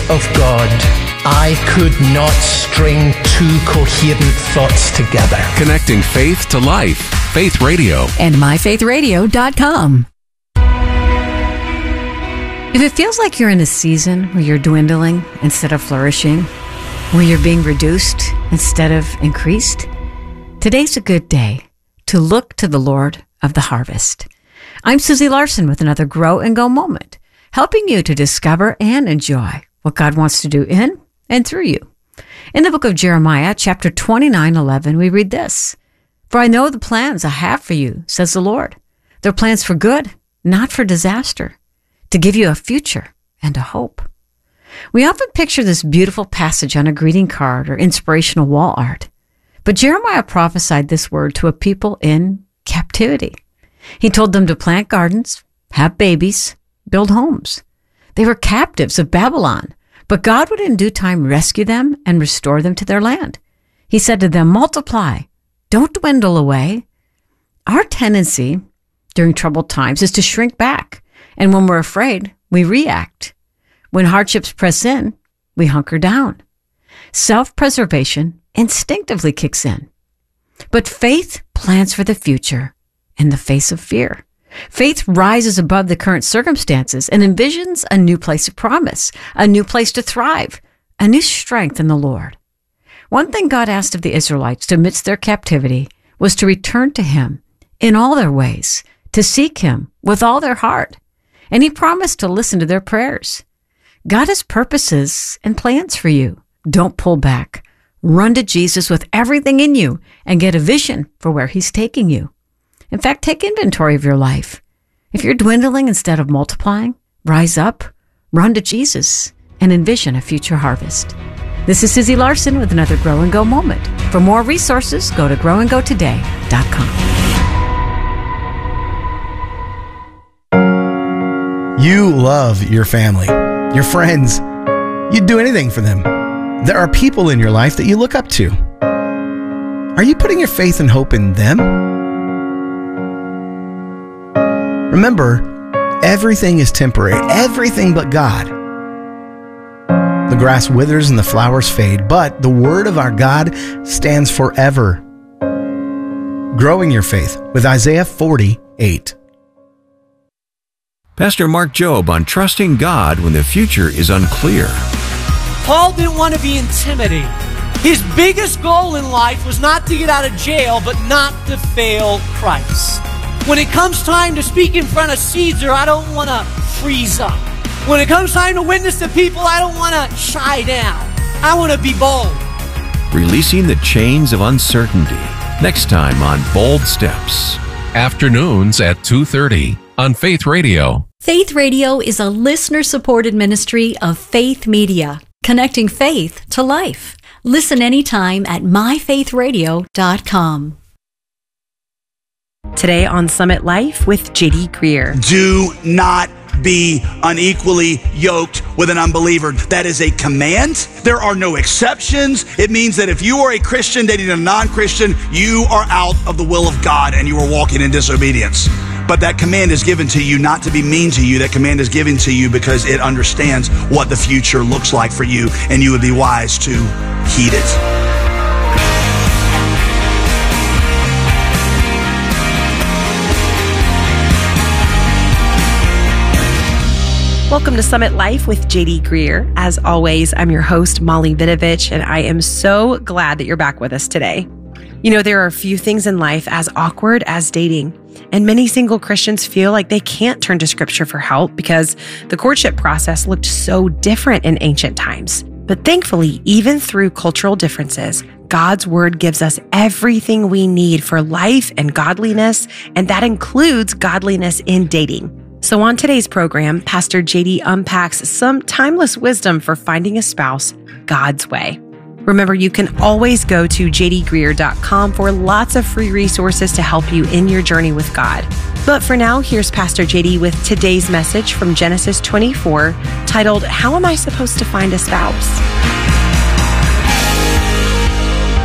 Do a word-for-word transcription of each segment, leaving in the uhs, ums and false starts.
of God, I could not string two coherent thoughts together. Connecting faith to life. Faith Radio. And my faith radio dot com. If it feels like you're in a season where you're dwindling instead of flourishing, where you're being reduced instead of increased, today's a good day to look to the Lord of the harvest. I'm Susie Larson with another Grow and Go moment, helping you to discover and enjoy what God wants to do in and through you. In the book of Jeremiah, chapter twenty-nine eleven, we read this: "For I know the plans I have for you, says the Lord. They're plans for good, not for disaster, to give you a future and a hope." We often picture this beautiful passage on a greeting card or inspirational wall art. But Jeremiah prophesied this word to a people in captivity. He told them to plant gardens, have babies, build homes. They were captives of Babylon, but God would in due time rescue them and restore them to their land. He said to them, "Multiply, don't dwindle away." Our tendency during troubled times is to shrink back, and when we're afraid, we react. When hardships press in, we hunker down. Self-preservation instinctively kicks in. But faith plans for the future in the face of fear. Faith rises above the current circumstances and envisions a new place of promise, a new place to thrive, a new strength in the Lord. One thing God asked of the Israelites amidst their captivity was to return to Him in all their ways, to seek Him with all their heart. And He promised to listen to their prayers. God has purposes and plans for you. Don't pull back. Run to Jesus with everything in you and get a vision for where He's taking you. In fact, take inventory of your life. If you're dwindling instead of multiplying, rise up, run to Jesus, and envision a future harvest. This is Susie Larson with another Grow and Go moment. For more resources, go to grow and go today dot com. You love your family, your friends. You'd do anything for them. There are people in your life that you look up to. Are you putting your faith and hope in them? Remember, everything is temporary, everything but God. The grass withers and the flowers fade, but the word of our God stands forever. Growing your faith with Isaiah forty-eight. Pastor Mark Jobe on trusting God when the future is unclear. Paul didn't want to be intimidated. His biggest goal in life was not to get out of jail, but not to fail Christ. When it comes time to speak in front of Caesar, I don't want to freeze up. When it comes time to witness to people, I don't want to shy down. I want to be bold. Releasing the chains of uncertainty. Next time on Bold Steps. Afternoons at two thirty on Faith Radio. Faith Radio is a listener-supported ministry of Faith Media, connecting faith to life. Listen anytime at my faith radio dot com. Today on Summit Life with J D Greer. Do not be unequally yoked with an unbeliever. That is a command. There are no exceptions. It means that if you are a Christian dating a non-Christian, you are out of the will of God and you are walking in disobedience. But that command is given to you not to be mean to you. That command is given to you because it understands what the future looks like for you, and you would be wise to heed it. Welcome to Summit Life with J D Greer. As always, I'm your host, Molly Vidovich, and I am so glad that you're back with us today. You know, there are a few things in life as awkward as dating, and many single Christians feel like they can't turn to Scripture for help because the courtship process looked so different in ancient times. But thankfully, even through cultural differences, God's Word gives us everything we need for life and godliness, and that includes godliness in dating. So on today's program, Pastor J D unpacks some timeless wisdom for finding a spouse God's way. Remember, you can always go to j d greer dot com for lots of free resources to help you in your journey with God. But for now, here's Pastor J D with today's message from Genesis twenty-four, titled, How Am I Supposed to Find a Spouse?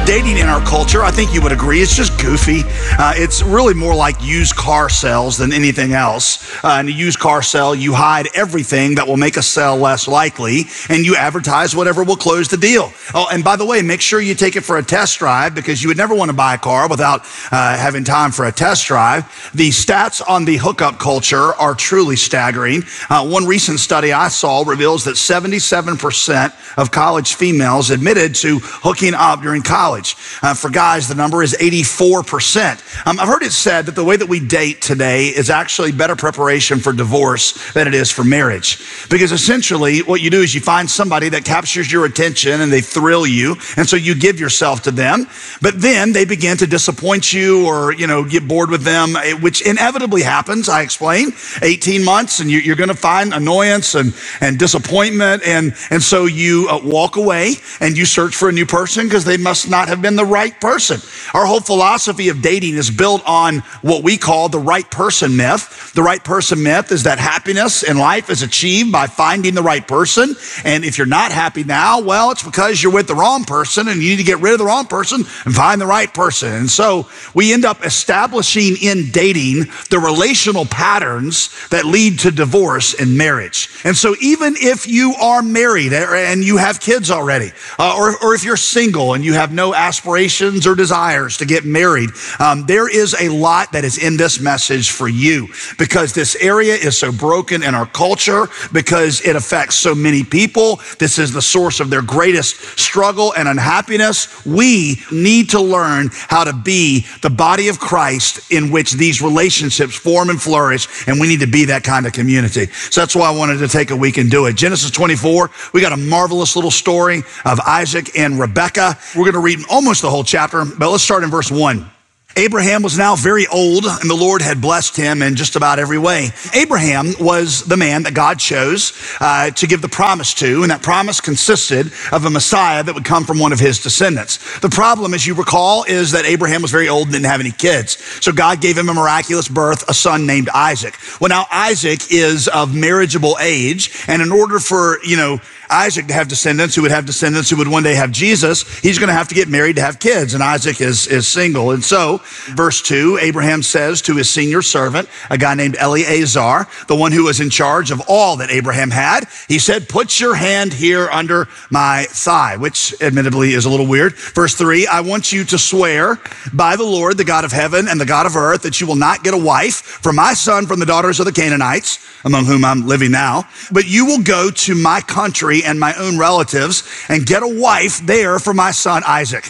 Dating in our culture, I think you would agree, it's just goofy. Uh, it's really more like used car sales than anything else. Uh, in a used car sale, you hide everything that will make a sale less likely, and you advertise whatever will close the deal. Oh, and by the way, make sure you take it for a test drive, because you would never want to buy a car without uh, having time for a test drive. The stats on the hookup culture are truly staggering. Uh, one recent study I saw reveals that seventy-seven percent of college females admitted to hooking up during college. Uh, for guys, the number is eighty-four percent. Um, I've heard it said that the way that we date today is actually better preparation for divorce than it is for marriage. Because essentially what you do is you find somebody that captures your attention and they thrill you, and so you give yourself to them. But then they begin to disappoint you, or, you know, get bored with them, which inevitably happens. I explain, eighteen months, and you're going to find annoyance and, and disappointment. And, and so you uh, walk away and you search for a new person because they must not have been the right person. Our whole philosophy of dating is built on what we call the right person myth. The right person myth is that happiness in life is achieved by finding the right person. And if you're not happy now, well, it's because you're with the wrong person, and you need to get rid of the wrong person and find the right person. And so we end up establishing in dating the relational patterns that lead to divorce and marriage. And so even if you are married and you have kids already, uh, or, or if you're single and you have no aspirations or desires to get married, um, there is a lot that is in this message for you, because this area is so broken in our culture, because it affects so many people. This is the source of their greatest struggle and unhappiness. We need to learn how to be the body of Christ in which these relationships form and flourish, and we need to be that kind of community. So that's why I wanted to take a week and do it. Genesis twenty-four, we got a marvelous little story of Isaac and Rebekah. We're going to read almost the whole chapter, but let's start in verse one. Abraham was now very old, and the Lord had blessed him in just about every way. Abraham was the man that God chose uh, to give the promise to, and that promise consisted of a Messiah that would come from one of his descendants. The problem, as you recall, is that Abraham was very old and didn't have any kids. So God gave him a miraculous birth, a son named Isaac. Well, now Isaac is of marriageable age, and in order for, you know, Isaac to have descendants who would have descendants who would one day have Jesus, he's going to have to get married to have kids, and Isaac is, is single. And so, verse two, Abraham says to his senior servant, a guy named Eleazar, the one who was in charge of all that Abraham had, he said, put your hand here under my thigh, which admittedly is a little weird. Verse three, I want you to swear by the Lord, the God of heaven and the God of earth, that you will not get a wife for my son from the daughters of the Canaanites, among whom I'm living now, but you will go to my country and my own relatives and get a wife there for my son Isaac.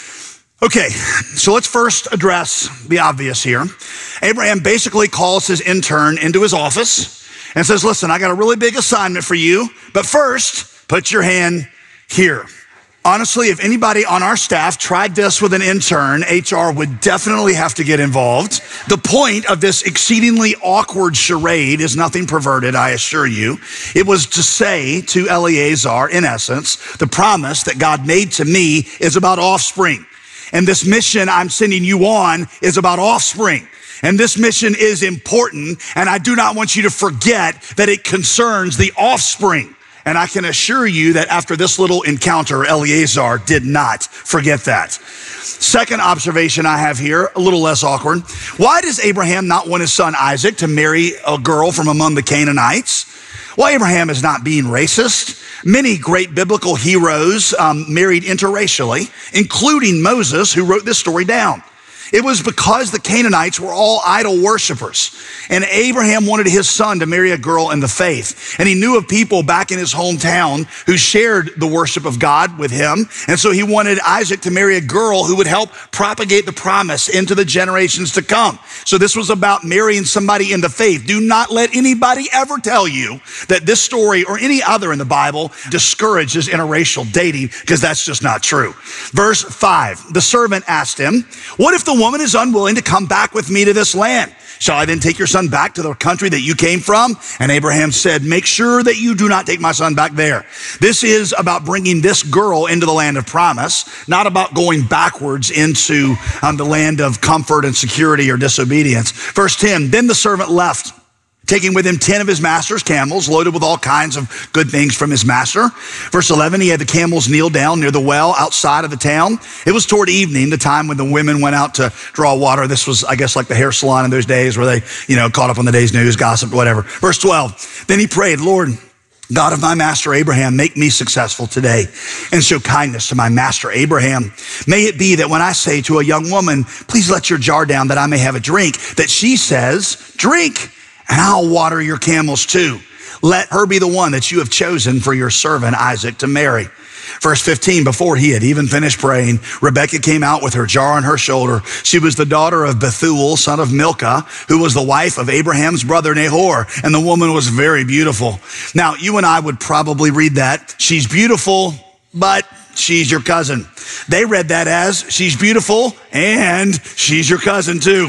Okay, so let's first address the obvious here. Abraham basically calls his intern into his office and says, listen, I got a really big assignment for you, but first, put your hand here. Honestly, if anybody on our staff tried this with an intern, H R would definitely have to get involved. The point of this exceedingly awkward charade is nothing perverted, I assure you. It was to say to Eleazar, in essence, the promise that God made to me is about offspring. And this mission I'm sending you on is about offspring. And this mission is important, and I do not want you to forget that it concerns the offspring. And I can assure you that after this little encounter, Eleazar did not forget that. Second observation I have here, a little less awkward. Why does Abraham not want his son Isaac to marry a girl from among the Canaanites? Well, Abraham is not being racist. Many great biblical heroes um, married interracially, including Moses, who wrote this story down. It was because the Canaanites were all idol worshipers, and Abraham wanted his son to marry a girl in the faith. And he knew of people back in his hometown who shared the worship of God with him. And so he wanted Isaac to marry a girl who would help propagate the promise into the generations to come. So this was about marrying somebody in the faith. Do not let anybody ever tell you that this story or any other in the Bible discourages interracial dating, because that's just not true. Verse five, the servant asked him, what if the woman is unwilling to come back with me to this land? Shall I then take your son back to the country that you came from? And Abraham said, make sure that you do not take my son back there. This is about bringing this girl into the land of promise, not about going backwards into um, the land of comfort and security or disobedience. Verse ten, then the servant left taking with him ten of his master's camels, loaded with all kinds of good things from his master. Verse eleven, he had the camels kneel down near the well outside of the town. It was toward evening, the time when the women went out to draw water. This was, I guess, like the hair salon in those days where they, you know, caught up on the day's news, gossiped, whatever. Verse twelve, then he prayed, Lord, God of my master Abraham, make me successful today and show kindness to my master Abraham. May it be that when I say to a young woman, please let your jar down that I may have a drink, that she says, drink, and I'll water your camels too. Let her be the one that you have chosen for your servant Isaac to marry. Verse fifteen, before he had even finished praying, Rebekah came out with her jar on her shoulder. She was the daughter of Bethuel, son of Milcah, who was the wife of Abraham's brother Nahor, and the woman was very beautiful. Now, you and I would probably read that, she's beautiful, but she's your cousin. They read that as, she's beautiful, and she's your cousin too.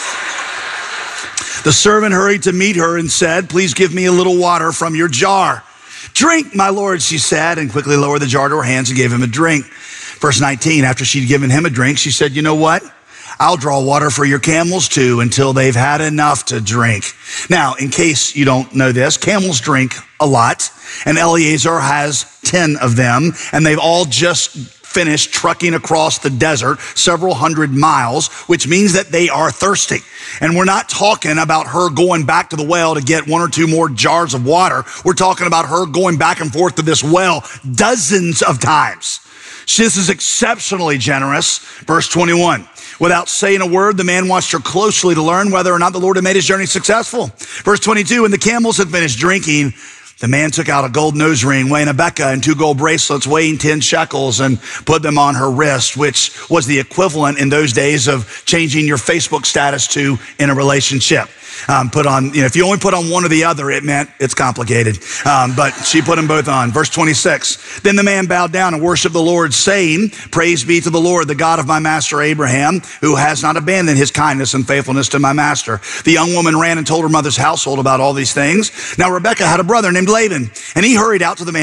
The servant hurried to meet her and said, please give me a little water from your jar. Drink, my lord, she said, and quickly lowered the jar to her hands and gave him a drink. Verse nineteen, after she'd given him a drink, she said, you know what? I'll draw water for your camels too until they've had enough to drink. Now, in case you don't know this, camels drink a lot, and Eliezer has ten of them, and they've all just finished trucking across the desert several hundred miles, which means that they are thirsty. And we're not talking about her going back to the well to get one or two more jars of water. We're talking about her going back and forth to this well dozens of times. This is exceptionally generous. Verse twenty-one, without saying a word, the man watched her closely to learn whether or not the Lord had made his journey successful. Verse twenty-two, when the camels had finished drinking, the man took out a gold nose ring weighing a beka and two gold bracelets weighing ten shekels and put them on her wrist, which was the equivalent in those days of changing your Facebook status to in a relationship. Um, put on, you know, if you only put on one or the other, it meant it's complicated. Um, but she put them both on. Verse twenty-six, then the man bowed down and worshiped the Lord, saying, praise be to the Lord, the God of my master Abraham, who has not abandoned his kindness and faithfulness to my master. The young woman ran and told her mother's household about all these things. Now Rebekah had a brother named Laban, and he hurried out to the man